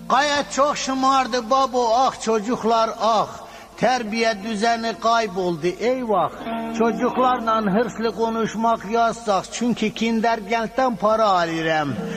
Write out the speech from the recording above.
Gayet çok şımardı babo, ah çocuklar ah. Terbiye düzeni kayboldu eyvah. Çocuklarla hırslı konuşmak yasak. Çünkü kindergentten para alırım.